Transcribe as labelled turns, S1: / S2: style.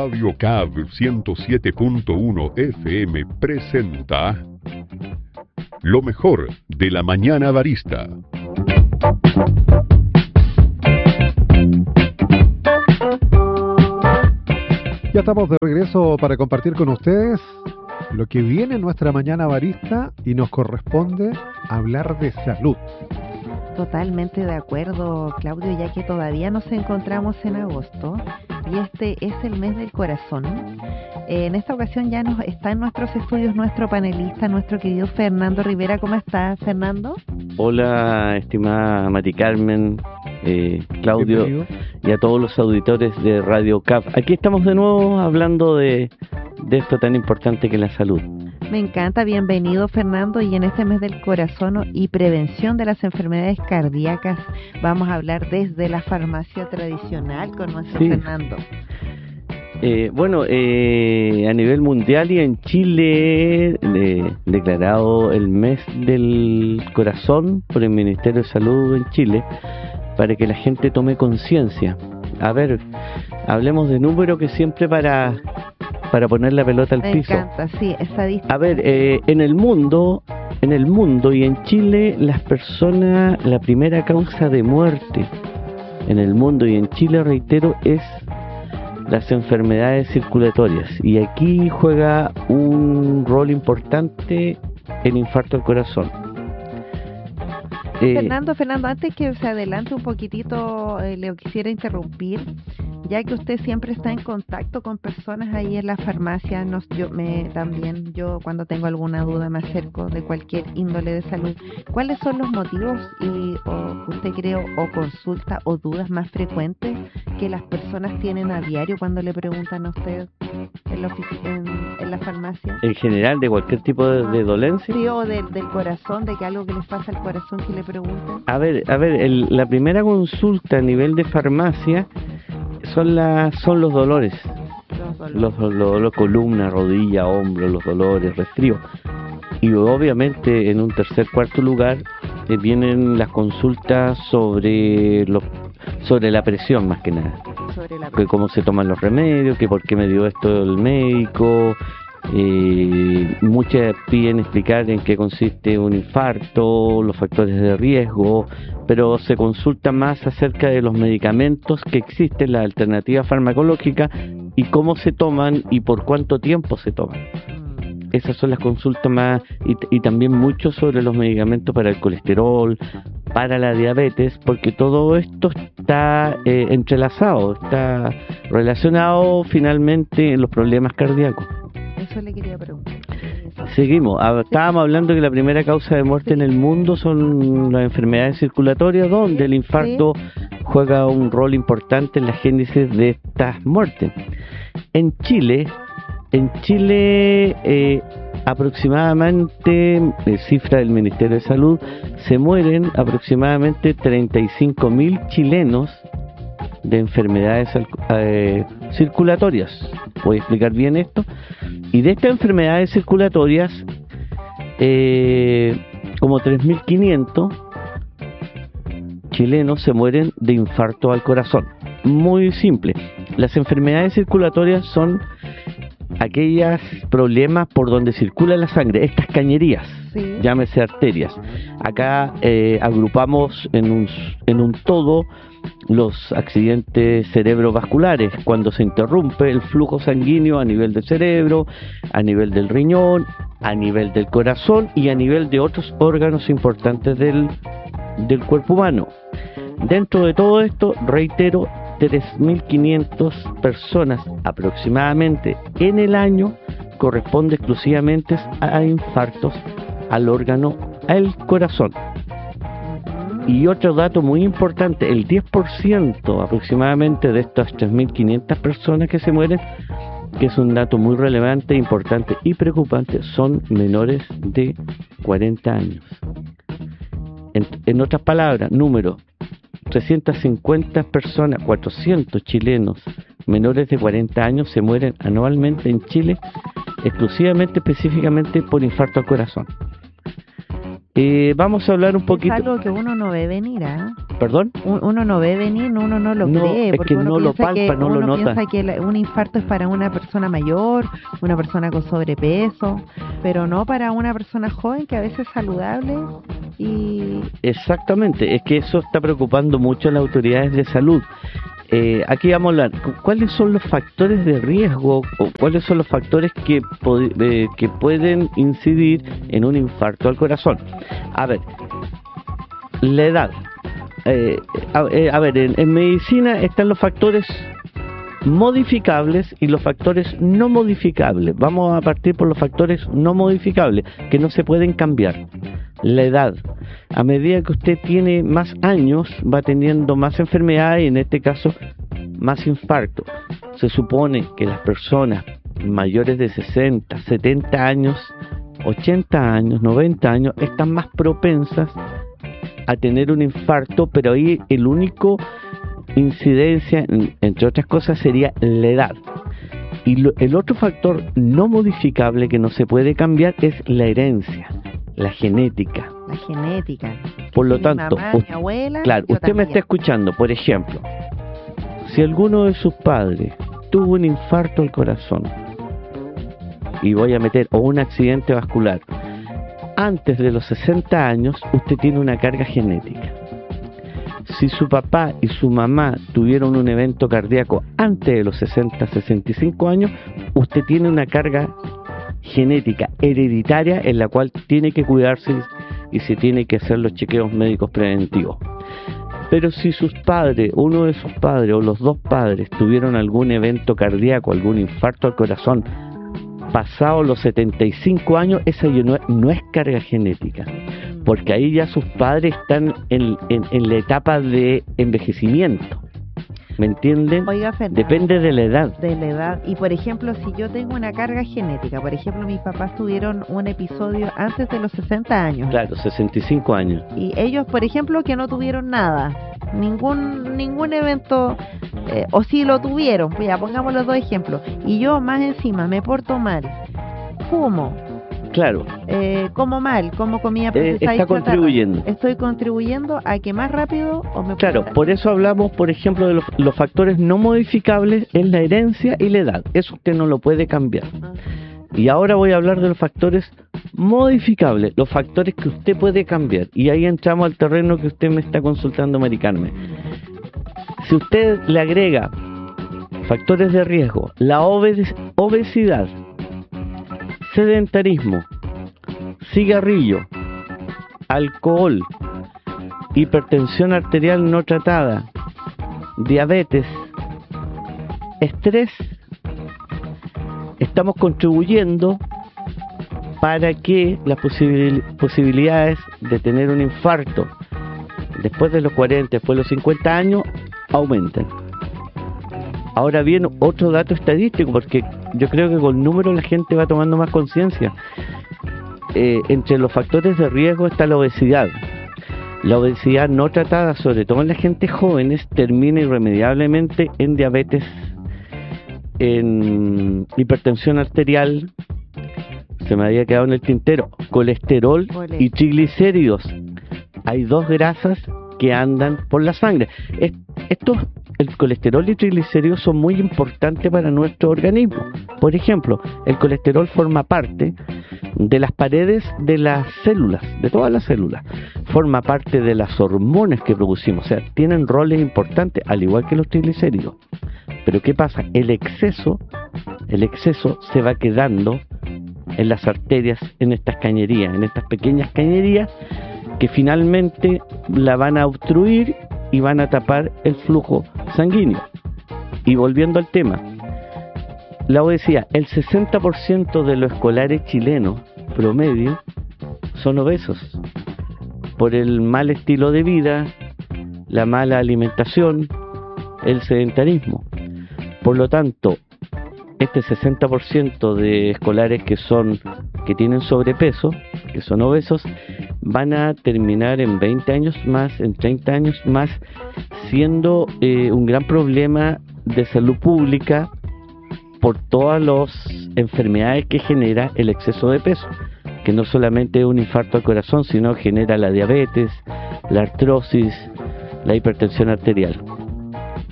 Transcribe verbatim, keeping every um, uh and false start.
S1: Radio C A V ciento siete punto uno F M presenta lo mejor de la mañana barista.
S2: Ya estamos de regreso para compartir con ustedes lo que viene en nuestra mañana barista y nos corresponde hablar de salud.
S3: Totalmente de acuerdo, Claudio, ya que todavía nos encontramos en agosto y este es el mes del corazón. Eh, en esta ocasión ya nos está en nuestros estudios nuestro panelista, nuestro querido Fernando Rivera. ¿Cómo estás, Fernando?
S4: Hola, estimada Mari Carmen, eh, Claudio. Bienvenido. Y a todos los auditores de Radio C A V. Aquí estamos de nuevo hablando de, de esto tan importante que es la salud.
S3: Me encanta, bienvenido Fernando, y en este mes del corazón y prevención de las enfermedades cardíacas vamos a hablar desde la farmacia tradicional con nuestro sí. Fernando.
S4: Eh, bueno, eh, a nivel mundial y en Chile, eh, declarado el mes del corazón por el Ministerio de Salud en Chile, para que la gente tome conciencia. A ver, hablemos de número que siempre para... para poner la pelota al
S3: Me
S4: piso.
S3: Me encanta, sí, estadística.
S4: A ver, eh, en el mundo, en el mundo y en Chile, las personas, la primera causa de muerte en el mundo y en Chile, reitero, es las enfermedades circulatorias. Y aquí juega un rol importante el infarto al corazón.
S3: Eh, Fernando, Fernando, antes que se adelante un poquitito, eh, le quisiera interrumpir, ya que usted siempre está en contacto con personas ahí en la farmacia. Nos, yo me también, yo cuando tengo alguna duda me acerco de cualquier índole de salud. ¿Cuáles son los motivos y o usted cree o consulta o dudas más frecuentes que las personas tienen a diario cuando le preguntan a usted en la, en, en la farmacia?
S4: En general, de cualquier tipo de, de dolencia.
S3: Sí, o de, del corazón, de que algo que les pasa al corazón que le preguntan.
S4: A ver, a ver, el, la primera consulta a nivel de farmacia son las son los dolores, los dolores, los, los, los, los columna, rodilla, hombro, los dolores, resfrío. Y obviamente en un tercer, cuarto lugar eh, vienen las consultas sobre los sobre la presión, más que nada, sobre la que cómo se toman los remedios, que por qué me dio esto el médico. Eh, muchas piden explicar en qué consiste un infarto, los factores de riesgo, pero se consulta más acerca de los medicamentos que existen, la alternativa farmacológica y cómo se toman y por cuánto tiempo se toman. Esas son las consultas más, y, y también mucho sobre los medicamentos para el colesterol, para la diabetes, porque todo esto está eh, entrelazado, está relacionado finalmente en los problemas cardíacos.
S3: Eso le quería preguntar.
S4: Seguimos. Estábamos hablando que la primera causa de muerte sí. en el mundo son las enfermedades circulatorias, donde sí. el infarto sí. juega un rol importante en la génesis de estas muertes. En Chile, en Chile eh, aproximadamente, eh, cifra del Ministerio de Salud, se mueren aproximadamente treinta y cinco mil chilenos de enfermedades eh, circulatorias. ¿Voy a explicar bien esto? Y de estas enfermedades circulatorias, eh, como tres mil quinientos chilenos se mueren de infarto al corazón. Muy simple. Las enfermedades circulatorias son aquellos problemas por donde circula la sangre, estas cañerías, sí. llámese arterias. Acá eh, agrupamos en un, en un todo los accidentes cerebrovasculares, cuando se interrumpe el flujo sanguíneo a nivel del cerebro, a nivel del riñón, a nivel del corazón y a nivel de otros órganos importantes del, del cuerpo humano. Dentro de todo esto, reitero, tres mil quinientas personas aproximadamente en el año corresponde exclusivamente a infartos al órgano, al corazón. Y otro dato muy importante, el diez por ciento aproximadamente de estas tres mil quinientas personas que se mueren, que es un dato muy relevante, importante y preocupante, son menores de cuarenta años. En, en otras palabras, número, trescientas cincuenta personas, cuatrocientos chilenos menores de cuarenta años se mueren anualmente en Chile, exclusivamente, específicamente por infarto al corazón. Eh, vamos a hablar un poquito...
S3: Es algo que uno no ve venir, ¿eh?
S4: ¿Perdón?
S3: Uno no ve venir, uno no lo
S4: no,
S3: cree.
S4: Es
S3: porque
S4: que
S3: uno
S4: no lo palpa,
S3: que,
S4: no lo nota.
S3: Uno piensa que la, un infarto es para una persona mayor, una persona con sobrepeso, pero no para una persona joven que a veces es saludable y...
S4: Exactamente, es que eso está preocupando mucho a las autoridades de salud. Eh, aquí vamos a hablar, ¿cuáles son los factores de riesgo o cuáles son los factores que, eh, que pueden incidir en un infarto al corazón? A ver, la edad. Eh, a, eh, a ver, en, en medicina están los factores modificables y los factores no modificables. Vamos a partir por los factores no modificables, que no se pueden cambiar. La edad. A medida que usted tiene más años, va teniendo más enfermedades y en este caso más infarto. Se supone que las personas mayores de sesenta, setenta años, ochenta años, noventa años, están más propensas a tener un infarto, pero ahí el único incidencia, entre otras cosas, sería la edad. Y lo, el otro factor no modificable que no se puede cambiar es la herencia, la genética.
S3: La genética.
S4: Por lo tanto,
S3: mamá,
S4: usted,
S3: mi abuela,
S4: claro, usted
S3: también.
S4: me está escuchando, por ejemplo, si alguno de sus padres tuvo un infarto al corazón, y voy a meter, o un accidente vascular, antes de los sesenta años, usted tiene una carga genética. Si su papá y su mamá tuvieron un evento cardíaco antes de los sesenta, sesenta y cinco años, usted tiene una carga genética hereditaria en la cual tiene que cuidarse y se tiene que hacer los chequeos médicos preventivos. Pero si sus padres, uno de sus padres o los dos padres tuvieron algún evento cardíaco, algún infarto al corazón, pasados los setenta y cinco años, esa no es, no es carga genética, porque ahí ya sus padres están en, en, en la etapa de envejecimiento. ¿Me entienden?
S3: Oiga, Fernando,
S4: depende de la edad.
S3: De la edad. Y por ejemplo, si yo tengo una carga genética, por ejemplo, mis papás tuvieron un episodio antes de los sesenta años.
S4: Claro, sesenta y cinco años.
S3: Y ellos, por ejemplo, que no tuvieron nada, ningún ningún evento, eh, o sí lo tuvieron, pues ya pongamos los dos ejemplos. Y yo más encima me porto mal, fumo.
S4: Claro.
S3: Eh, como mal, como comida
S4: procesada. Eh, está contribuyendo.
S3: Estoy contribuyendo a que más rápido o me
S4: Claro, por eso hablamos, por ejemplo, de los, los factores no modificables en la herencia y la edad. Eso usted no lo puede cambiar. Uh-huh. Y ahora voy a hablar de los factores modificables, los factores que usted puede cambiar. Y ahí entramos al terreno que usted me está consultando, Mari Carmen. Si usted le agrega factores de riesgo, la obes- obesidad, sedentarismo, cigarrillo, alcohol, hipertensión arterial no tratada, diabetes, estrés, estamos contribuyendo para que las posibil- posibilidades de tener un infarto después de los cuarenta, después de los cincuenta años, aumenten. Ahora bien, otro dato estadístico, porque yo creo que con números la gente va tomando más conciencia. Eh, entre los factores de riesgo está la obesidad. La obesidad no tratada, sobre todo en la gente jóvenes, termina irremediablemente en diabetes, en hipertensión arterial, se me había quedado en el tintero, colesterol y triglicéridos. Hay dos grasas que andan por la sangre. Estos, el colesterol y triglicéridos son muy importantes para nuestro organismo. Por ejemplo, el colesterol forma parte de las paredes de las células, de todas las células. Forma parte de las hormonas que producimos, o sea, tienen roles importantes, al igual que los triglicéridos. Pero ¿qué pasa? El exceso, el exceso se va quedando en las arterias, en estas cañerías, en estas pequeñas cañerías, que finalmente la van a obstruir y van a tapar el flujo sanguíneo. Y volviendo al tema, la obesidad, el sesenta por ciento de los escolares chilenos promedio son obesos por el mal estilo de vida, la mala alimentación, el sedentarismo. Por lo tanto, este sesenta por ciento de escolares que son que tienen sobrepeso, que son obesos, van a terminar en veinte años más, en treinta años más, siendo eh, un gran problema de salud pública por todas las enfermedades que genera el exceso de peso. que no solamente es un infarto al corazón, sino genera la diabetes, la artrosis, la hipertensión arterial.